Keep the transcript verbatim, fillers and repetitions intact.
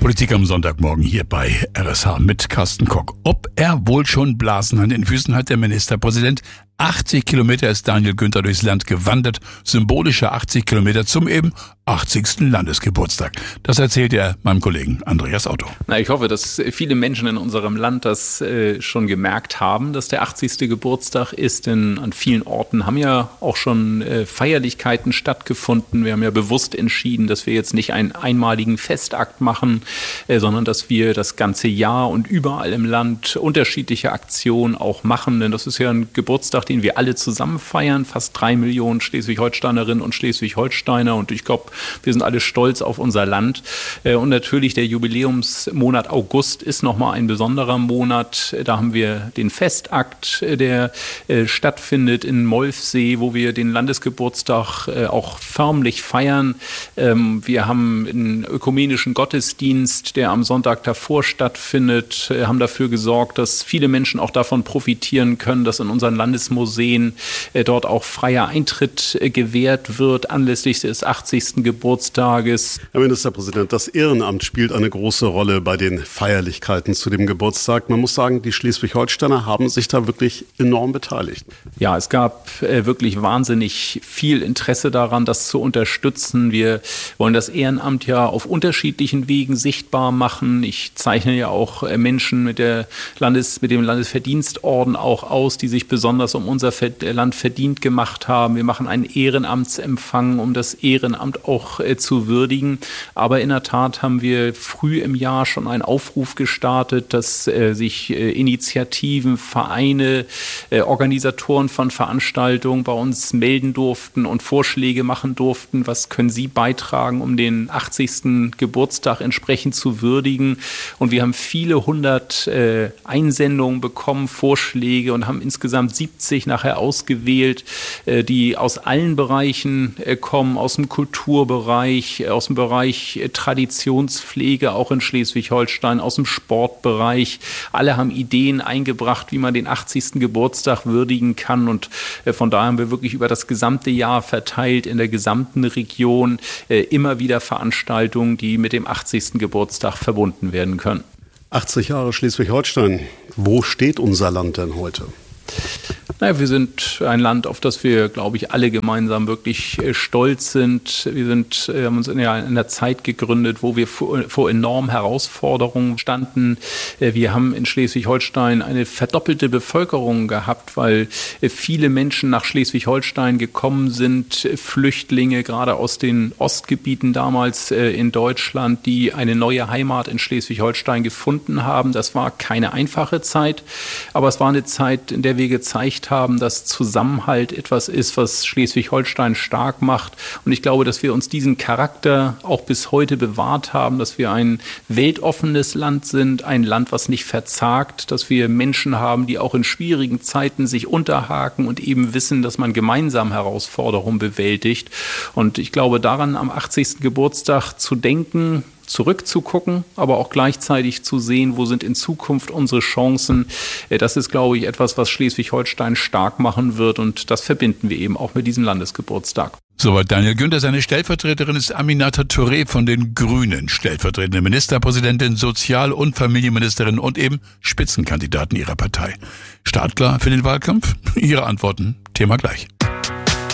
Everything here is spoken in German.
Politik am Sonntagmorgen hier bei R S H mit Carsten Kock. Ob er wohl schon Blasen an den Füßen hat, der Ministerpräsident. achtzig Kilometer ist Daniel Günther durchs Land gewandert. Symbolische achtzig Kilometer zum eben achtzigsten Landesgeburtstag. Das erzählt er meinem Kollegen Andreas Otto. Na, ich hoffe, dass viele Menschen in unserem Land das äh, schon gemerkt haben, dass der achtzigste Geburtstag ist. Denn an vielen Orten haben ja auch schon äh, Feierlichkeiten stattgefunden. Wir haben ja bewusst entschieden, dass wir jetzt nicht einen einmaligen Festakt machen, äh, sondern dass wir das ganze Jahr und überall im Land unterschiedliche Aktionen auch machen. Denn das ist ja ein Geburtstag, den wir alle zusammen feiern. Fast drei Millionen Schleswig-Holsteinerinnen und Schleswig-Holsteiner. Und ich glaube, wir sind alle stolz auf unser Land. Und natürlich der Jubiläumsmonat August ist nochmal ein besonderer Monat. Da haben wir den Festakt, der stattfindet in Molfsee, wo wir den Landesgeburtstag auch förmlich feiern. Wir haben einen ökumenischen Gottesdienst, der am Sonntag davor stattfindet, haben dafür gesorgt, dass viele Menschen auch davon profitieren können, dass in unseren Landesmuseen dort auch freier Eintritt gewährt wird anlässlich des achtzigsten Geburtstages. Herr Ministerpräsident, das Ehrenamt spielt eine große Rolle bei den Feierlichkeiten zu dem Geburtstag. Man muss sagen, die Schleswig-Holsteiner haben sich da wirklich enorm beteiligt. Ja, es gab äh, wirklich wahnsinnig viel Interesse daran, das zu unterstützen. Wir wollen das Ehrenamt ja auf unterschiedlichen Wegen sichtbar machen. Ich zeichne ja auch äh, Menschen mit, der Landes-, mit dem Landesverdienstorden auch aus, die sich besonders um unser Land verdient gemacht haben. Wir machen einen Ehrenamtsempfang, um das Ehrenamt auch äh, zu würdigen. Aber in der Tat haben wir früh im Jahr schon einen Aufruf gestartet, dass äh, sich äh, Initiativen, Vereine, äh, Organisatoren von Veranstaltungen bei uns melden durften und Vorschläge machen durften. Was können Sie beitragen, um den achtzigsten Geburtstag entsprechend zu würdigen? Und wir haben viele hundert äh, Einsendungen bekommen, Vorschläge, und haben insgesamt siebzig nachher ausgewählt, äh, die aus allen Bereichen äh, kommen, aus dem Kulturbereich, aus dem Bereich Traditionspflege, auch in Schleswig-Holstein, aus dem Sportbereich. Alle haben Ideen eingebracht, wie man den achtzigsten Geburtstag würdigen kann. Und von daher haben wir wirklich über das gesamte Jahr verteilt in der gesamten Region immer wieder Veranstaltungen, die mit dem achtzigsten Geburtstag verbunden werden können. achtzig Jahre Schleswig-Holstein. Wo steht unser Land denn heute? Naja, wir sind ein Land, auf das wir, glaube ich, alle gemeinsam wirklich äh, stolz sind. Wir sind, äh, haben uns in, ja, in einer Zeit gegründet, wo wir vor, vor enormen Herausforderungen standen. Äh, wir haben in Schleswig-Holstein eine verdoppelte Bevölkerung gehabt, weil äh, viele Menschen nach Schleswig-Holstein gekommen sind, äh, Flüchtlinge, gerade aus den Ostgebieten damals äh, in Deutschland, die eine neue Heimat in Schleswig-Holstein gefunden haben. Das war keine einfache Zeit, aber es war eine Zeit, in der wir gezeigt haben, dass Zusammenhalt etwas ist, was Schleswig-Holstein stark macht. Und ich glaube, dass wir uns diesen Charakter auch bis heute bewahrt haben, dass wir ein weltoffenes Land sind, ein Land, was nicht verzagt, dass wir Menschen haben, die auch in schwierigen Zeiten sich unterhaken und eben wissen, dass man gemeinsam Herausforderungen bewältigt. Und ich glaube, daran am achtzigsten Geburtstag zu denken, zurückzugucken, aber auch gleichzeitig zu sehen, wo sind in Zukunft unsere Chancen. Das ist, glaube ich, etwas, was Schleswig-Holstein stark machen wird, und das verbinden wir eben auch mit diesem Landesgeburtstag. Soweit Daniel Günther. Seine Stellvertreterin ist Aminata Touré von den Grünen, stellvertretende Ministerpräsidentin, Sozial- und Familienministerin und eben Spitzenkandidatin ihrer Partei. Startklar für den Wahlkampf? Ihre Antworten, Thema gleich.